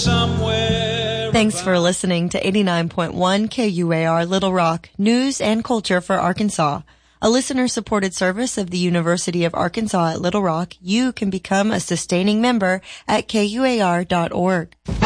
somewhere. Thanks for listening to 89.1 KUAR Little Rock, news and culture for Arkansas. A listener-supported service of the University of Arkansas at Little Rock. You can become a sustaining member at KUAR.org.